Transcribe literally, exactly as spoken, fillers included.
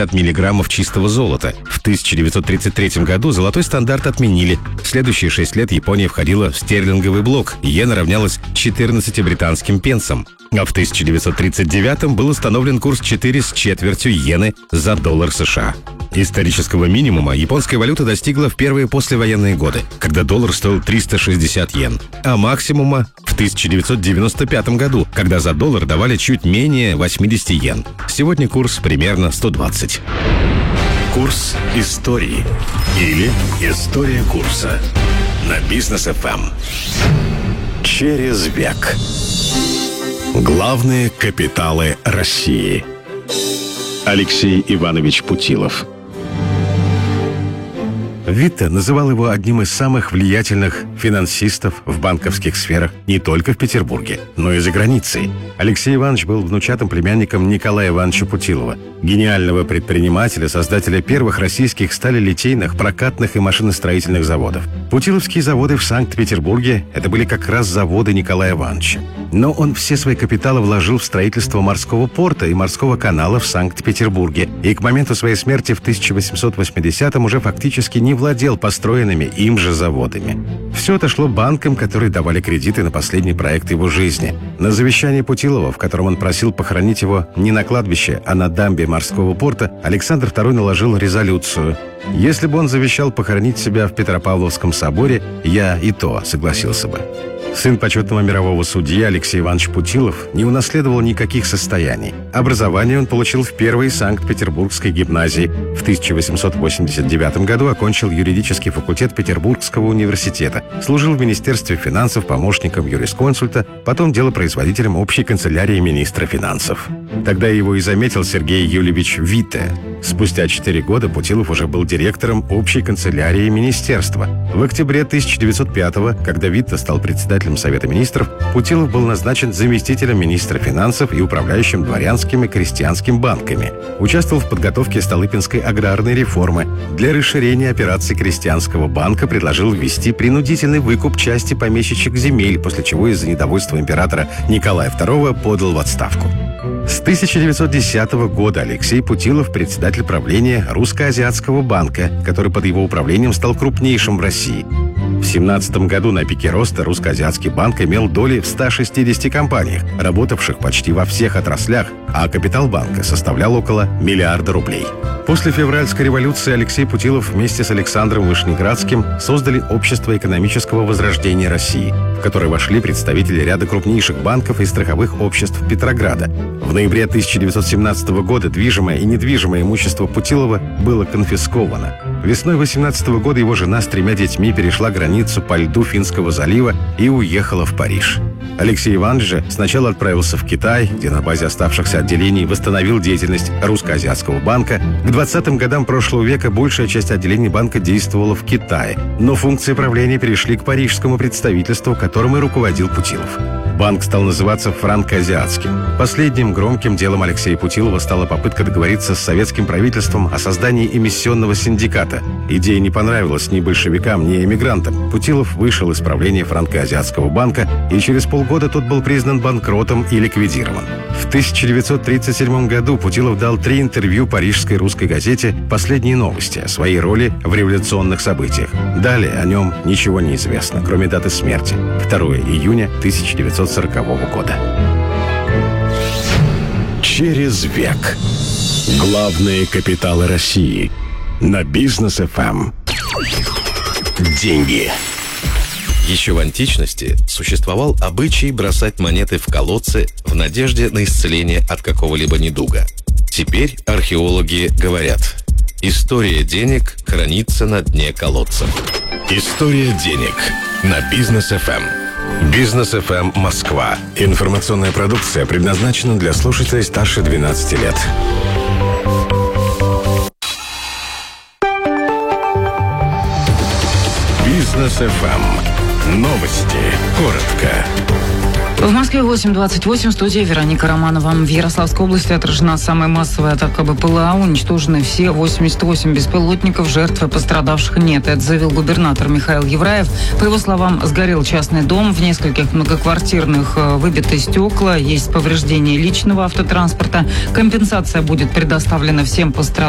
пятьдесят миллиграммов чистого золота. В тысяча девятьсот тридцать третьем году золотой стандарт отменили. В следующие шесть лет Япония входила в стерлинговый блок. Иена равнялась четырнадцати британским пенсам. А в тысяча девятьсот тридцать девятом был установлен курс четыре с четвертью иены за доллар США. Исторического минимума японская валюта достигла в первые послевоенные годы, когда доллар стоил триста шестьдесят йен, а максимума в тысяча девятьсот девяносто пятом году, когда за доллар давали чуть менее восемьдесят йен. Сегодня курс примерно сто двадцать. Курс истории или история курса на Бизнес эф эм. Через век. Главные капиталы России. Алексей Иванович Путилов. Витте называл его одним из самых влиятельных финансистов в банковских сферах не только в Петербурге, но и за границей. Алексей Иванович был внучатым племянником Николая Ивановича Путилова, гениального предпринимателя, создателя первых российских сталелитейных, прокатных и машиностроительных заводов. Путиловские заводы в Санкт-Петербурге – это были как раз заводы Николая Ивановича. Но он все свои капиталы вложил в строительство морского порта и морского канала в Санкт-Петербурге. И к моменту своей смерти в тысяча восемьсот восьмидесятом уже фактически не владел построенными им же заводами. Все отошло банкам, которые давали кредиты на последний проект его жизни. На завещании Путилова, в котором он просил похоронить его не на кладбище, а на дамбе морского порта, Александр второй наложил резолюцию: «Если бы он завещал похоронить себя в Петропавловском соборе, я и то согласился бы». Сын почетного мирового судьи Алексей Иванович Путилов не унаследовал никаких состояний. Образование он получил в первой Санкт-Петербургской гимназии. В тысяча восемьсот восемьдесят девятом году окончил юридический факультет Петербургского университета. Служил в Министерстве финансов помощником юрисконсульта, потом делопроизводителем общей канцелярии министра финансов. Тогда его и заметил Сергей Юльевич Витте. Спустя четыре года Путилов уже был директором общей канцелярии министерства. В октябре тысяча девятьсот пятого, когда Витте стал председателем Совета министров, Путилов был назначен заместителем министра финансов и управляющим дворянским и крестьянским банками. Участвовал в подготовке Столыпинской аграрной реформы. Для расширения операций крестьянского банка предложил ввести принудительный выкуп части помещичьих земель, после чего из-за недовольства императора Николая второго подал в отставку. С тысяча девятьсот десятого года Алексей Путилов – председатель правления Русско-Азиатского банка, который под его управлением стал крупнейшим в России. В семнадцатом году на пике роста Русско-Азиатский банк имел доли в ста шестидесяти компаниях, работавших почти во всех отраслях, а капитал банка составлял около миллиарда рублей. После февральской революции Алексей Путилов вместе с Александром Вышнеградским создали Общество экономического возрождения России, в которое вошли представители ряда крупнейших банков и страховых обществ Петрограда. В ноябре тысяча девятьсот семнадцатого года движимое и недвижимое имущество Путилова было конфисковано. Весной восемнадцатого года его жена с тремя детьми перешла границу по льду Финского залива и уехала в Париж. Алексей Иванович же сначала отправился в Китай, где на базе оставшихся отделений восстановил деятельность Русско-Азиатского банка. К двадцатым годам прошлого века большая часть отделений банка действовала в Китае, но функции правления перешли к парижскому представительству, которым и руководил Путилов. Банк стал называться Франко-Азиатским. Последним громким делом Алексея Путилова стала попытка договориться с советским правительством о создании эмиссионного синдиката. Идея не понравилась ни большевикам, ни эмигрантам. Путилов вышел из правления Франко-Азиатского банка, и через полгода тот был признан банкротом и ликвидирован. В тысяча девятьсот тридцать седьмом году Путилов дал три интервью парижской русской газете «Последние новости» о своей роли в революционных событиях. Далее о нем ничего не известно, кроме даты смерти – второго июня тысяча девятьсот сорокового года. Через век. Главные капиталы России на Бизнес эф эм. Деньги. Еще в античности существовал обычай бросать монеты в колодцы в надежде на исцеление от какого-либо недуга. Теперь археологи говорят: история денег хранится на дне колодцев. История денег на Бизнес эф эм. Бизнес эф эм Москва. Информационная продукция предназначена для слушателей старше двенадцати лет. Бизнес эф эм. Новости. Коротко. В Москве восемь двадцать восемь, студия Вероника Романова. В Ярославской области отражена самая массовая атака БПЛА. Уничтожены все восемьдесят восемь беспилотников, жертв и пострадавших нет. Это заявил губернатор Михаил Евраев. По его словам, сгорел частный дом, в нескольких многоквартирных выбиты стекла, есть повреждения личного автотранспорта. Компенсация будет предоставлена всем пострадавшим.